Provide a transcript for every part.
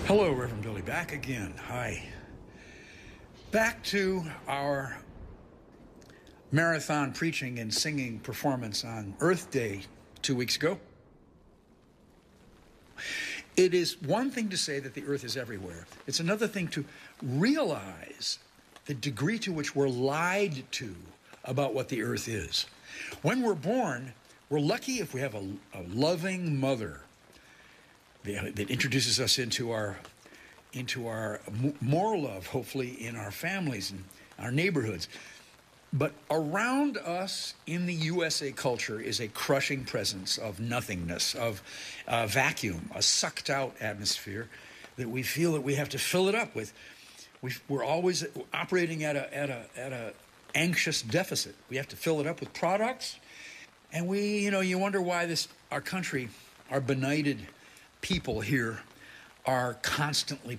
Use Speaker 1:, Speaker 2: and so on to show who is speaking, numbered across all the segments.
Speaker 1: Hello, Reverend Billy, back again. Hi. Back to our marathon preaching and singing performance on Earth Day 2 weeks ago. It is one thing to say that the earth is everywhere. It's another thing to realize the degree to which we're lied to about what the earth is. When we're born, we're lucky if we have a loving mother that introduces us into our more love, hopefully, in our families and our neighborhoods. But around us in the USA culture is a crushing presence of nothingness, of vacuum, a sucked out atmosphere that we feel that we have to fill it up with. We're always operating at a anxious deficit. We have to fill it up with products. And you wonder why our country, our benighted people here are constantly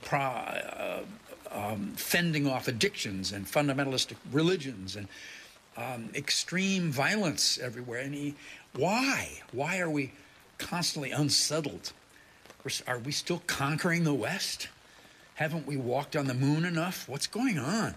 Speaker 1: fending off addictions and fundamentalistic religions and extreme violence everywhere. And why? Why are we constantly unsettled? Are we still conquering the West? Haven't we walked on the moon enough? What's going on?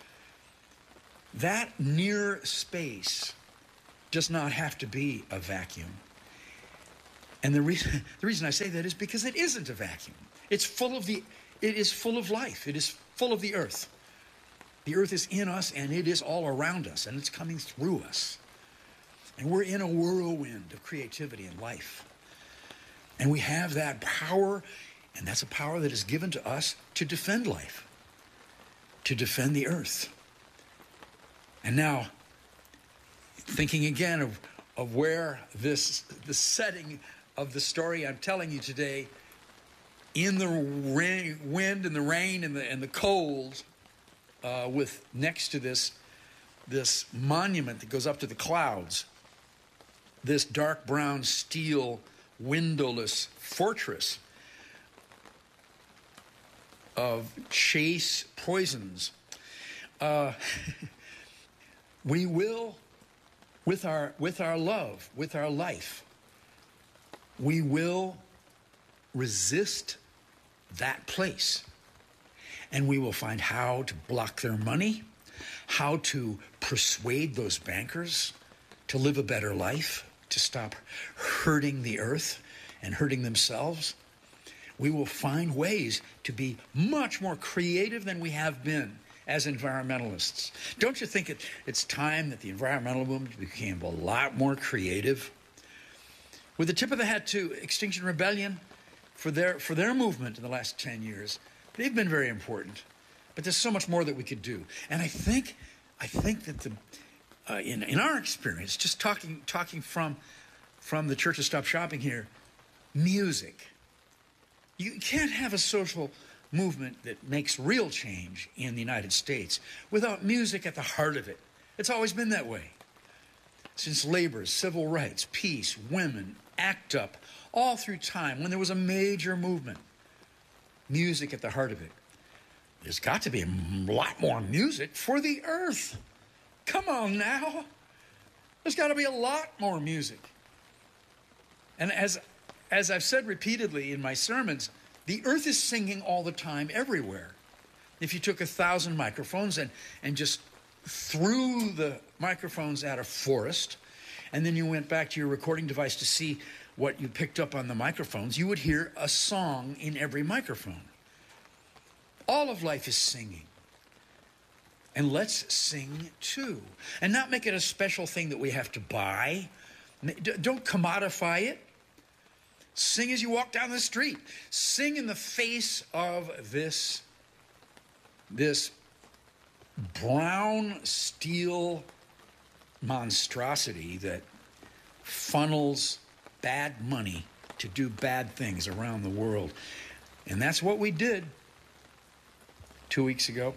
Speaker 1: That near space does not have to be a vacuum. And the reason I say that is because it isn't a vacuum. It is full of life. It is full of the earth. The earth is in us, and it is all around us, and it's coming through us. And we're in a whirlwind of creativity and life. And we have that power, and that's a power that is given to us to defend life, to defend the earth. And now, thinking again of where the setting of the story I'm telling you today, in the wind and the rain and the cold, with next to this monument that goes up to the clouds, this dark brown steel windowless fortress of Chase Poisons. We will, with our love, with our life, we will resist that place. And we will find how to block their money, how to persuade those bankers to live a better life, to stop hurting the earth and hurting themselves. We will find ways to be much more creative than we have been as environmentalists. Don't you think it's time that the environmental movement became a lot more creative? With a tip of the hat to Extinction Rebellion for their movement in the last 10 years, they've been very important. But there's so much more that we could do. And I think that in our experience, just talking from the Church of Stop Shopping here, music. You can't have a social movement that makes real change in the United States without music at the heart of it. It's always been that way. Since labor, civil rights, peace, women, ACT UP, all through time, when there was a major movement, music at the heart of it. There's got to be a lot more music for the earth. Come on now. There's got to be a lot more music. And as I've said repeatedly in my sermons, the earth is singing all the time everywhere. If you took 1,000 microphones and just threw the microphones at a forest, and then you went back to your recording device to see what you picked up on the microphones, you would hear a song in every microphone. All of life is singing. And let's sing too. And not make it a special thing that we have to buy. Don't commodify it. Sing as you walk down the street. Sing in the face of this brown steel monstrosity that funnels bad money to do bad things around the world. And that's what we did 2 weeks ago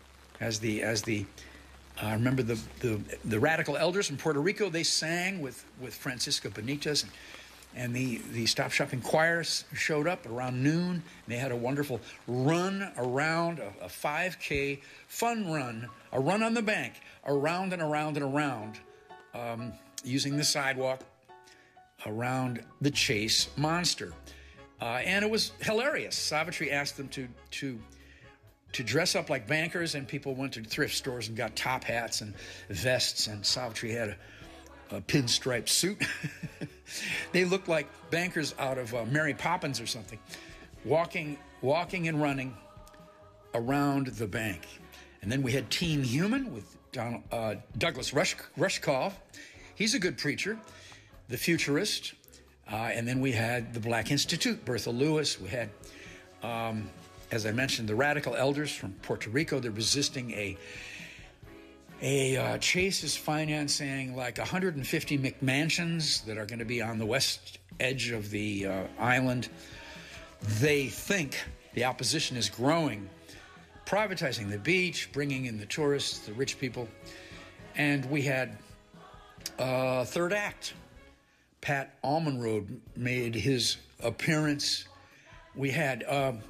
Speaker 1: I remember the radical elders in Puerto Rico. They sang with Francisco Benitez, and the Stop Shopping choir showed up around noon. They had a wonderful run around, a 5K fun run, a run on the bank, around and around and around, using the sidewalk around the Chase Monster. And it was hilarious. Savitri asked them to dress up like bankers, and people went to thrift stores and got top hats and vests, and Savitri had a pinstripe suit. They looked like bankers out of Mary Poppins or something, walking and running around the bank. And then we had Team Human with Douglas Rushkoff. He's a good preacher, the futurist. And then we had the Black Institute, Bertha Lewis. We had, as I mentioned, the Radical Elders from Puerto Rico. They're resisting Chase is financing like 150 McMansions that are going to be on the west edge of the island. They think the opposition is growing, privatizing the beach, bringing in the tourists, the rich people. And we had third act. Pat Almonroad made his appearance. We had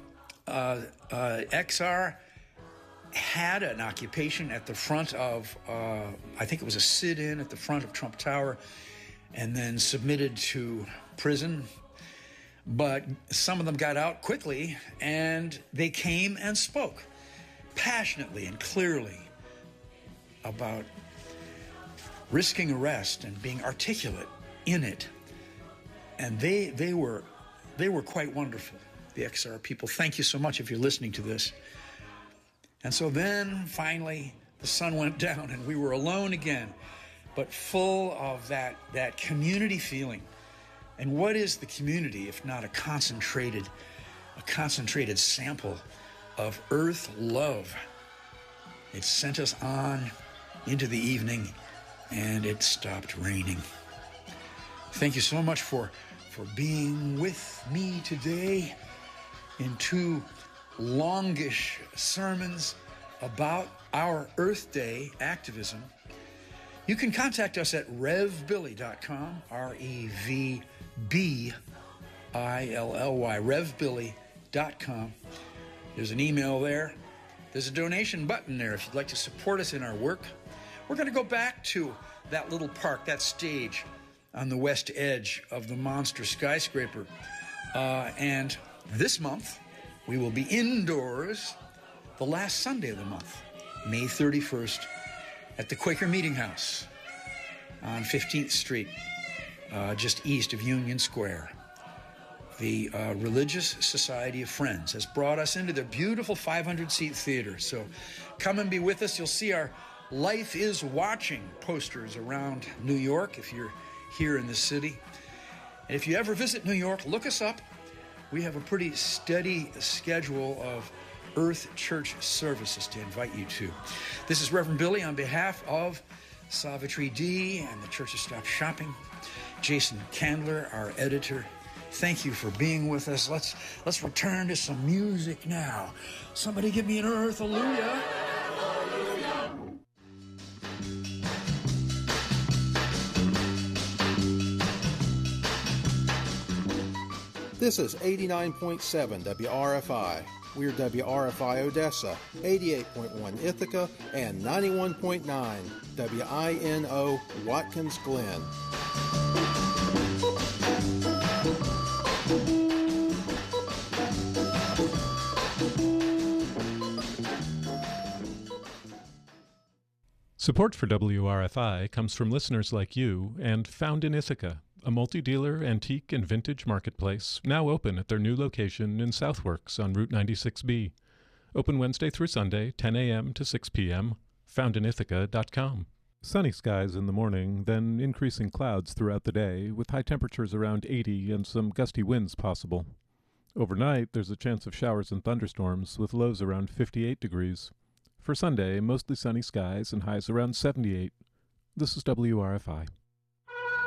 Speaker 1: XR had an occupation at the front of, I think it was a sit-in at the front of Trump Tower, and then submitted to prison. But some of them got out quickly, and they came and spoke passionately and clearly about risking arrest and being articulate in it. And they were quite wonderful, the XR people. Thank you so much if you're listening to this. And so then finally the sun went down and we were alone again, but full of that community feeling. And what is the community if not a concentrated sample of earth love? It sent us on into the evening, and it stopped raining. Thank you so much for being with me today in 2 longish sermons about our Earth Day activism. You can contact us at revbilly.com, REVBILLY, revbilly.com. There's an email there. There's a donation button there if you'd like to support us in our work. We're going to go back to that little park, that stage on the west edge of the monster skyscraper. And this month, we will be indoors the last Sunday of the month, May 31st, at the Quaker Meeting House on 15th Street, just east of Union Square. The Religious Society of Friends has brought us into their beautiful 500-seat theater. So come and be with us. You'll see our Life is Watching posters around New York if you're here in the city. And if you ever visit New York, look us up. We have a pretty steady schedule of Earth Church services to invite you to. This is Reverend Billy on behalf of Savitri D. and the Church of Stop Shopping. Jason Candler, our editor. Thank you for being with us. Let's return to some music now. Somebody give me an earth, hallelujah.
Speaker 2: This is 89.7 WRFI. We're WRFI Odessa, 88.1 Ithaca, and 91.9 WINO Watkins Glen.
Speaker 3: Support for WRFI comes from listeners like you and Found in Ithaca, a multi-dealer antique and vintage marketplace now open at their new location in Southworks on Route 96B. Open Wednesday through Sunday, 10 a.m. to 6 p.m. foundinithaca.com. Sunny skies in the morning, then increasing clouds throughout the day, with high temperatures around 80 and some gusty winds possible. Overnight, there's a chance of showers and thunderstorms, with lows around 58 degrees. For Sunday, mostly sunny skies and highs around 78. This is WRFI.